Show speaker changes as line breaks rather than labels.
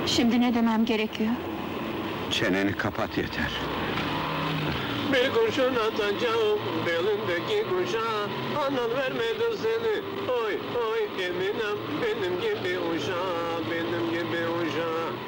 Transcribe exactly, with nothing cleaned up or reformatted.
Şimdi ne demem gerekiyor?
Çeneni kapat yeter.
Bir kurşun atacağım belindeki kuşağa. Anan vermedi seni, oy oy Eminem benim gibi uşağa.